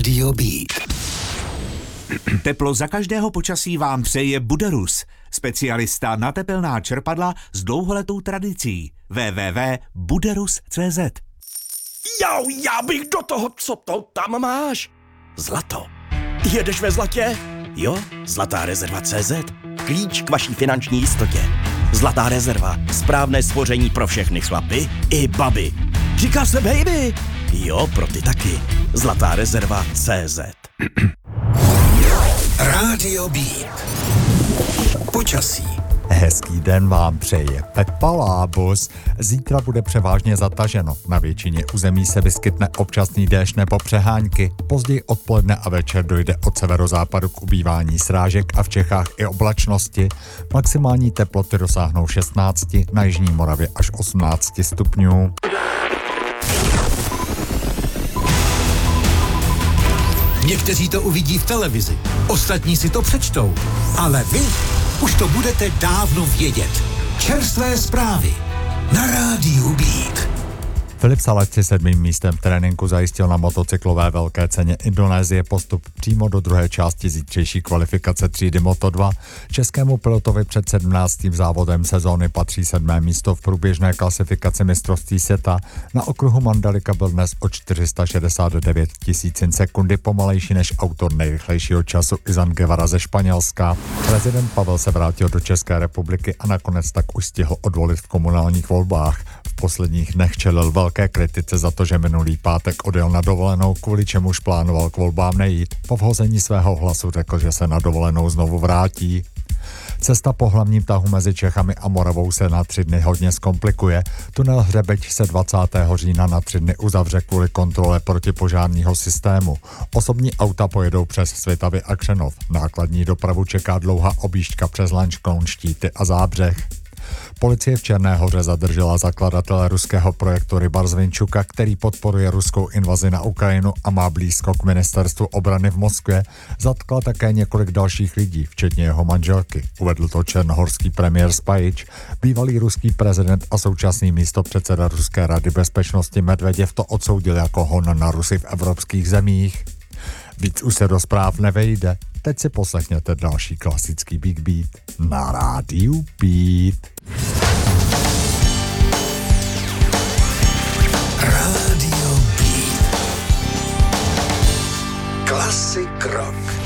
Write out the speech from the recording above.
Rádio Beat. Teplo za každého počasí vám přeje Buderus, specialista na tepelná čerpadla s dlouholetou tradicí. www.buderus.cz. Jau, já bych do toho, co to tam máš? Zlato. Jedeš ve zlatě? Jo, Zlatá rezerva CZ. Klíč k vaší finanční jistotě. Zlatá rezerva. Správné spoření pro všechny chlapy i baby. Říká se baby. Jo, pro ty taky. Zlatá rezerva CZ. Rádio Beat. Počasí. Hezký den vám přeje Pepa Lábus. Zítra bude převážně zataženo. Na většině území se vyskytne občasný déšť nebo přehánky. Později odpoledne a večer dojde od severozápadu k ubývání srážek a v Čechách i oblačnosti. Maximální teploty dosáhnou 16, na jižní Moravě až 18 stupňů. Někteří to uvidí v televizi, ostatní si to přečtou, ale vy už to budete dávno vědět. Čerstvé zprávy na Rádiu Beat. Filip Salek si 7. místem v tréninku zajistil na motocyklové velké ceně Indonésie postup přímo do druhé části zítřejší kvalifikace třídy Moto2. Českému pilotovi před 17. závodem sezóny patří 7. místo v průběžné klasifikaci mistrovství světa. Na okruhu Mandalika byl dnes o 469 000 sekundy pomalejší než autor nejrychlejšího času Izan Guevara ze Španělska. Prezident Pavel se vrátil do České republiky a nakonec tak už stihl odvolit v komunálních volbách. V posledních dnech čelil velké kritice za to, že minulý pátek odjel na dovolenou, kvůli čemuž plánoval k volbám nejít. Po vhození svého hlasu řekl, že se na dovolenou znovu vrátí. Cesta po hlavním tahu mezi Čechami a Moravou se na 3 dny hodně zkomplikuje. Tunel Hřebeť se 20. října na 3 dny uzavře kvůli kontrole protipožárního systému. Osobní auta pojedou přes Svitavy a Křenov. Nákladní dopravu čeká dlouhá objížďka přes Lanškroun, Štíty a Zábřeh. Policie v Černé Hoře zadržela zakladatele ruského projektu Rybar Zvinčuka, který podporuje ruskou invazi na Ukrajinu a má blízko k ministerstvu obrany v Moskvě. Zatkla také několik dalších lidí, včetně jeho manželky. Uvedl to černohorský premiér Spajič. Bývalý ruský prezident a současný místopředseda Ruské rady bezpečnosti Medveděv to odsoudil jako hon na Rusy v evropských zemích. Víc už se do zpráv nevejde. Teď si poslechněte další klasický Big Beat na Rádiu Beat. Rádio Beat. Klasik rock.